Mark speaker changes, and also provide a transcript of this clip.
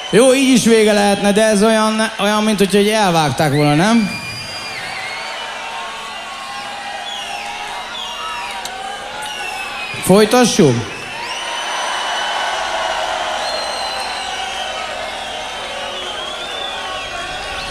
Speaker 1: Jó, így is vége lehetne, de ez olyan mint hogy elvágták volna, nem? Folytassuk?